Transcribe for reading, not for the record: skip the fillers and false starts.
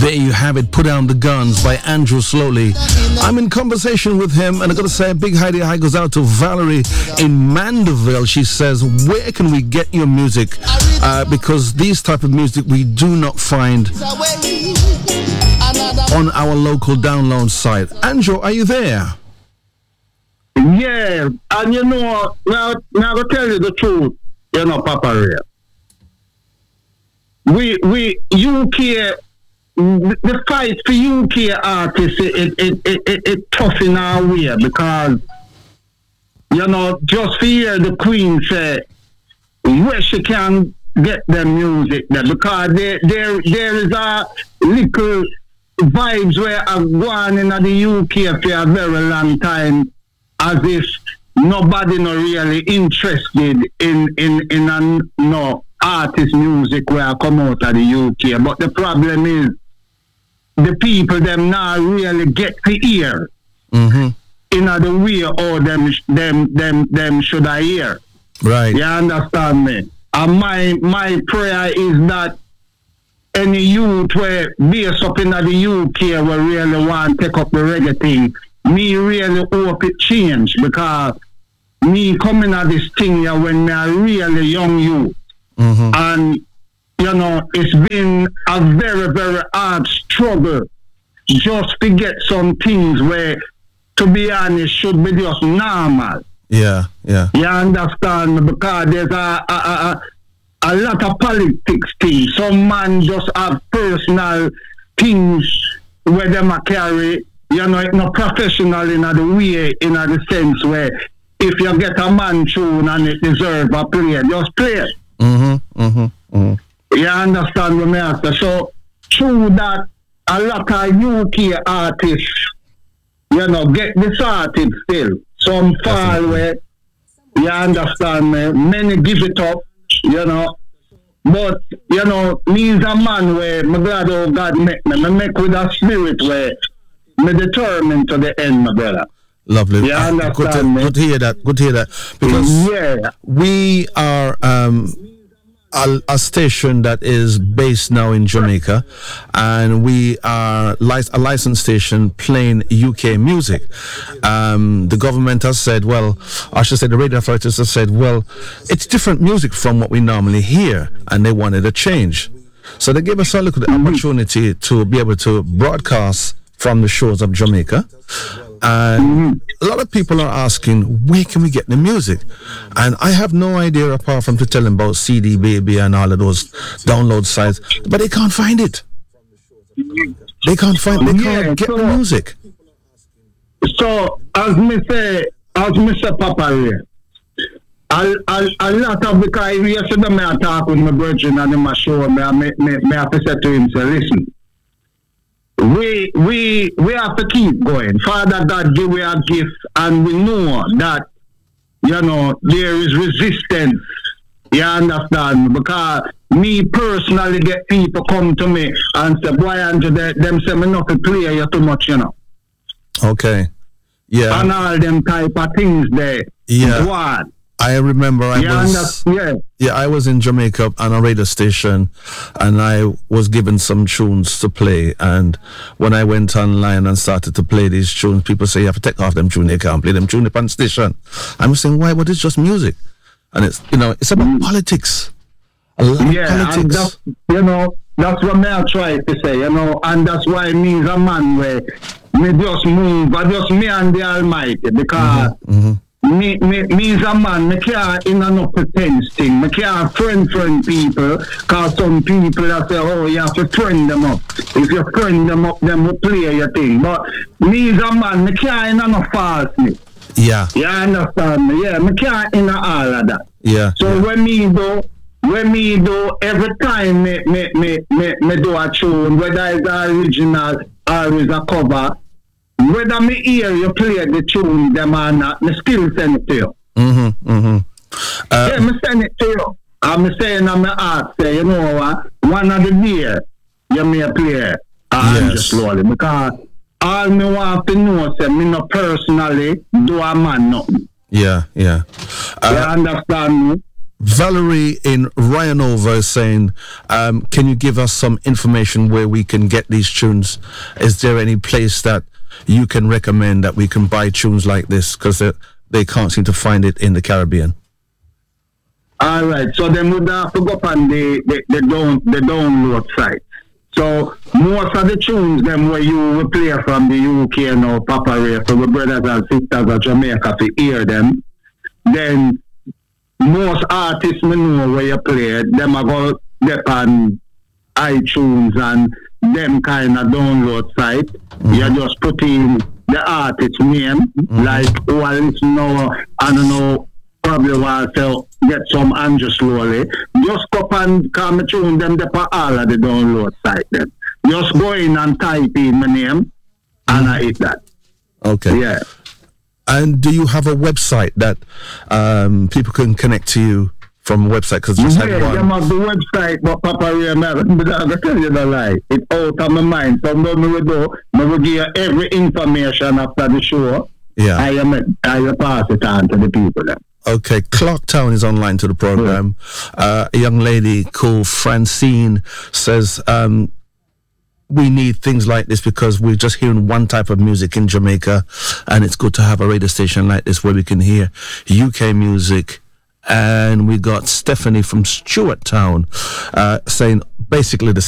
There you have it, Put Down the Guns by Andrew Slowly. I'm in conversation with him, and I gotta say a big hi goes out to Valerie in Mandeville. She says, where can we get your music? Because these type of music we do not find on our local download site. Andrew, are you there? Yeah, and you know, now I gotta tell you the truth, you know, Papa Ray. We UK, the fight for UK artists, it tough in our way because, you know, just for hear the Queen say where she can get them music there, because there is a little vibes where I've gone in the UK for a very long time, as if nobody not really interested in a no artist music where I come out of the UK. But the problem is the people them not really get to hear in the way or them should I hear. Right. You understand me? And my prayer is that any youth where based up in the UK will really want to take up the reggae thing, me really hope it change, because me coming at this thing here when me a really young youth. And, you know, it's been a very, very hard struggle just to get some things where, to be honest, should be just normal. Yeah. You understand? Because there's a lot of politics things. Some man just have personal things where them a carry, you know, it's not professional in the way, in the sense where if you get a man tune and it deserve a play, just play it. You understand what I mean? So, true that a lot of UK artists, you know, get disheartened still. Some fall where, you understand me, many give it up, you know. But, you know, me is a man where my glad oh God make me. I make with a spirit where me determined to the end, my brother. Lovely. You understand me? Good to hear that. Because we are a station that is based now in Jamaica, and we are a licensed station playing UK music. The government has said, well, I should say the radio authorities have said, well, it's different music from what we normally hear, and they wanted a change. So they gave us a little opportunity to be able to broadcast from the shores of Jamaica. And a lot of people are asking, where can we get the music? And I have no idea apart from to tell them about CD Baby and all of those download sites, but they can't find it. They can't get the music. So as me say Papa Ray, a lot of the guys yesterday me I talk with my brethren and my show me have to say to him, say, listen, we have to keep going. Father God give we a gift, and we know that, you know, there is resistance. You understand? Because me personally get people come to me and say, boy, Andrew, them say me not to play you too much, you know. Okay. Yeah. And all them type of things there. Yeah. What? I remember I was in Jamaica on a radio station, and I was given some tunes to play, and when I went online and started to play these tunes, people say you have to take off them tunes, you can't play them tunes upon station. I'm saying, why? But it's just music. And it's, you know, it's about politics. A lot of politics. And that's, you know, that's what I try to say, you know, and that's why me is a man where me just move, but just me and the Almighty, because me is a man, me can't in no pretense thing. Me can't friend people, because some people that say, oh, you have to friend them up. If you friend them up, then we play your thing. But me is a man, me can't in no falseness. Yeah. You understand me? Yeah, me can't in all of that. Yeah. So when me do, every time me do a tune, whether it's original or it's a cover, whether me hear you play the tune, them or not, me still send it to you. Yeah, me send it to you. I'm saying I'm ask, say, you know what? One of the day, you may play Andrew Slowly, because all me want to know, say, me no personally do a man nothing. Yeah. You understand me? Valerie in Ryanova is saying, can you give us some information where we can get these tunes? Is there any place that you can recommend that we can buy tunes like this? Because they can't seem to find it in the Caribbean. All right, so then would have to go up on the download site. So most of the tunes them where you will play from the UK and now Papa Ray, so the brothers and sisters of Jamaica to hear them. Then most artists me know where you play, them are go up on iTunes and them kind of download site. Mm-hmm. You just put in the artist name, like who I listen now, I don't know, probably want to get some Andrew slowly. Just go up and come tune them for all of the download site then. Just go in and type in my name and I hit that. Okay. Yeah. And do you have a website that people can connect to you from a website? Because just yeah, had one. Them have the website, but Papa Ray, but I'm going to tell you the lie. It's out of my mind. So what we do, I will give you every information after the show. Yeah. I will pass it on to the people then. Okay, Clarktown is online to the program. A young lady called Francine says, we need things like this because we're just hearing one type of music in Jamaica, and it's good to have a radio station like this where we can hear UK music. And we got Stephanie from Stuart Town saying basically the